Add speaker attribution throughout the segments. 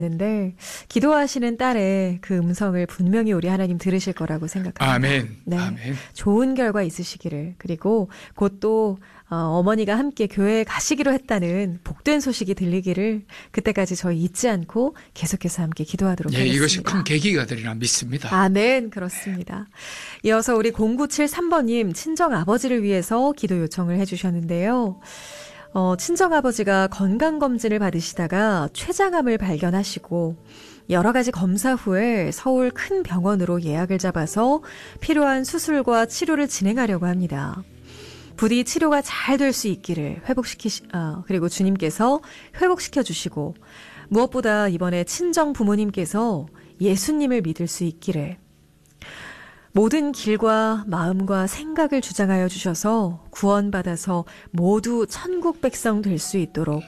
Speaker 1: 는데 기도하시는 딸의 그 음성을 분명히 우리 하나님 들으실 거라고 생각합니다.
Speaker 2: 아멘.
Speaker 1: 네,
Speaker 2: 아멘.
Speaker 1: 좋은 결과 있으시기를, 그리고 곧 또 어머니가 함께 교회에 가시기로 했다는 복된 소식이 들리기를, 그때까지 저희 잊지 않고 계속해서 함께 기도하도록 하겠습니다.
Speaker 2: 이것이 큰 계기가 되리라 믿습니다.
Speaker 1: 아멘. 그렇습니다. 이어서 우리 0973번님 친정아버지를 위해서 기도 요청을 해주셨는데요. 친정아버지가 건강검진을 받으시다가 췌장암을 발견하시고 여러 가지 검사 후에 서울 큰 병원으로 예약을 잡아서 필요한 수술과 치료를 진행하려고 합니다. 부디 치료가 잘 될 수 있기를 그리고 주님께서 회복시켜 주시고, 무엇보다 이번에 친정 부모님께서 예수님을 믿을 수 있기를, 모든 길과 마음과 생각을 주장하여 주셔서 구원받아서 모두 천국 백성 될 수 있도록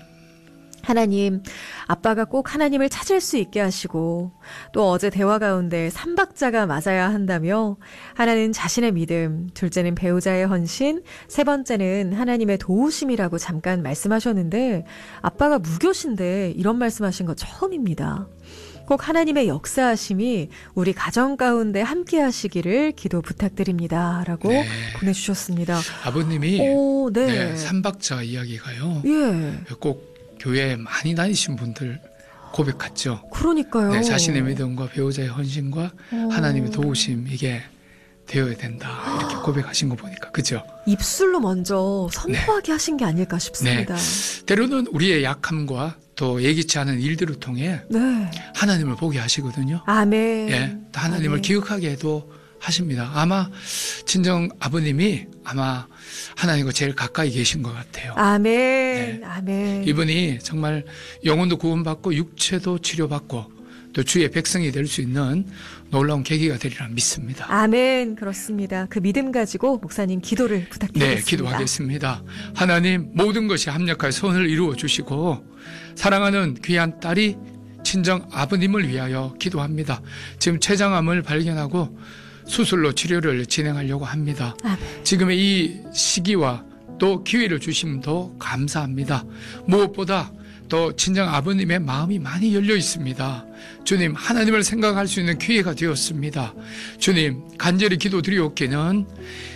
Speaker 1: 하나님, 아빠가 꼭 하나님을 찾을 수 있게 하시고, 또 어제 대화 가운데 3박자가 맞아야 한다며 하나는 자신의 믿음, 둘째는 배우자의 헌신, 세 번째는 하나님의 도우심이라고 잠깐 말씀하셨는데, 아빠가 무교신데 이런 말씀하신 거 처음입니다. 꼭 하나님의 역사하심이 우리 가정 가운데 함께 하시기를 기도 부탁드립니다. 라고 보내주셨습니다.
Speaker 2: 아버님이
Speaker 1: 네.
Speaker 2: 3박자 이야기가요. 꼭 교회에 많이 다니신 분들 고백했죠.
Speaker 1: 그러니까요.
Speaker 2: 자신의 믿음과 배우자의 헌신과 하나님의 도우심, 이게 되어야 된다. 이렇게 고백하신 거 보니까, 그죠?
Speaker 1: 입술로 먼저 선포하게 하신 게 아닐까 싶습니다.
Speaker 2: 때로는 우리의 약함과 또 예기치 않은 일들을 통해 하나님을 보게 하시거든요.
Speaker 1: 아멘.
Speaker 2: 하나님을 기억하게 해도 하십니다. 아마 친정 아버님이 아마 하나님과 제일 가까이 계신 것 같아요.
Speaker 1: 아멘. 아멘.
Speaker 2: 이분이 정말 영혼도 구원받고 육체도 치료받고 또 주의 백성이 될 수 있는 놀라운 계기가 되리라 믿습니다.
Speaker 1: 아멘. 그렇습니다. 그 믿음 가지고 목사님 기도를 부탁드리겠습니다.
Speaker 2: 기도하겠습니다. 하나님, 모든 것이 합력하여 선을 이루어 주시고 사랑하는 귀한 딸이 친정 아버님을 위하여 기도합니다. 지금 췌장암을 발견하고 수술로 치료를 진행하려고 합니다.
Speaker 1: 아멘.
Speaker 2: 지금의 이 시기와 또 기회를 주심도 감사합니다. 무엇보다 또 친정 아버님의 마음이 많이 열려 있습니다. 주님, 하나님을 생각할 수 있는 기회가 되었습니다. 주님, 간절히 기도드리옵기는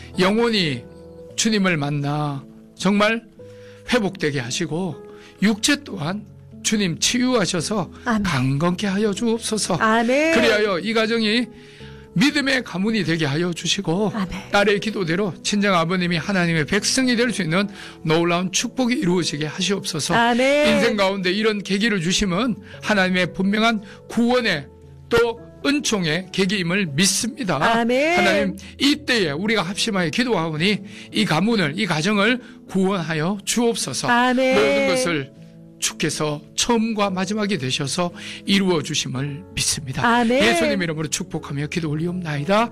Speaker 2: 영혼이 주님을 만나 정말 회복되게 하시고 육체 또한 주님 치유하셔서
Speaker 1: 아멘.
Speaker 2: 강건케 하여 주옵소서.
Speaker 1: 아멘.
Speaker 2: 그리하여 이 가정이 믿음의 가문이 되게 하여 주시고
Speaker 1: 아멘.
Speaker 2: 딸의 기도대로 친정 아버님이 하나님의 백성이 될 수 있는 놀라운 축복이 이루어지게 하시옵소서.
Speaker 1: 아멘.
Speaker 2: 인생 가운데 이런 계기를 주심은 하나님의 분명한 구원의 또 은총의 계기임을 믿습니다.
Speaker 1: 아멘.
Speaker 2: 하나님, 이때에 우리가 합심하여 기도하오니 이 가문을, 이 가정을 구원하여 주옵소서.
Speaker 1: 아멘.
Speaker 2: 모든 것을 주께서 처음과 마지막이 되셔서 이루어 주심을 믿습니다.
Speaker 1: 아멘.
Speaker 2: 예수님 이름으로 축복하며 기도 올리옵나이다.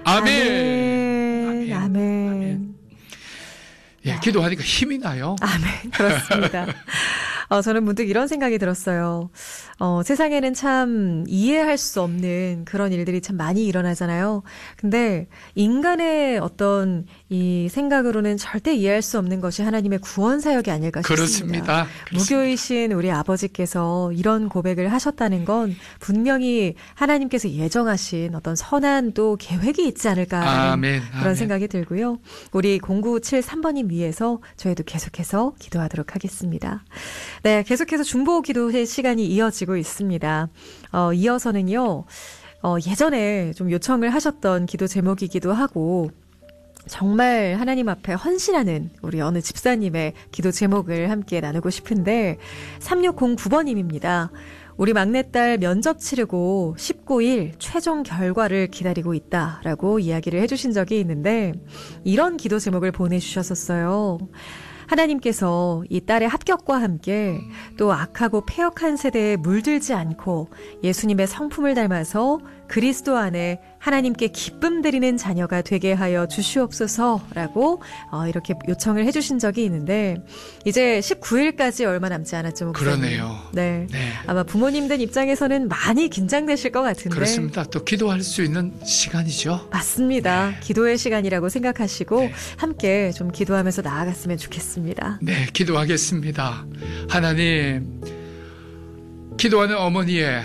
Speaker 2: 아멘.
Speaker 1: 아멘. 아멘.
Speaker 2: 기도하니까 힘이 나요.
Speaker 1: 아멘. 그렇습니다. 저는 문득 이런 생각이 들었어요. 세상에는 참 이해할 수 없는 그런 일들이 참 많이 일어나잖아요. 근데 인간의 어떤 이 생각으로는 절대 이해할 수 없는 것이 하나님의 구원 사역이 아닐까 싶습니다.
Speaker 2: 그렇습니다.
Speaker 1: 무교이신 우리 아버지께서 이런 고백을 하셨다는 건 분명히 하나님께서 예정하신 어떤 선한 또 계획이 있지 않을까 하는
Speaker 2: 아멘.
Speaker 1: 그런
Speaker 2: 아멘.
Speaker 1: 생각이 들고요. 우리 0973번님 위해서 저희도 계속해서 기도하도록 하겠습니다. 네, 계속해서 중보 기도의 시간이 이어지고 있습니다. 이어서는요, 예전에 좀 요청을 하셨던 기도 제목이기도 하고, 정말 하나님 앞에 헌신하는 우리 어느 집사님의 기도 제목을 함께 나누고 싶은데, 3609번님입니다. 우리 막내딸 면접 치르고 19일 최종 결과를 기다리고 있다라고 이야기를 해주신 적이 있는데, 이런 기도 제목을 보내주셨었어요. 하나님께서 이 딸의 합격과 함께 또 악하고 패역한 세대에 물들지 않고 예수님의 성품을 닮아서 그리스도 안에 하나님께 기쁨 드리는 자녀가 되게 하여 주시옵소서라고 이렇게 요청을 해주신 적이 있는데, 이제 19일까지 얼마 남지 않았죠, 목사님?
Speaker 2: 그러네요.
Speaker 1: 네. 아마 부모님들 입장에서는 많이 긴장되실 것 같은데.
Speaker 2: 그렇습니다. 또 기도할 수 있는 시간이죠.
Speaker 1: 맞습니다. 기도의 시간이라고 생각하시고 함께 좀 기도하면서 나아갔으면 좋겠습니다.
Speaker 2: 네, 기도하겠습니다. 하나님, 기도하는 어머니의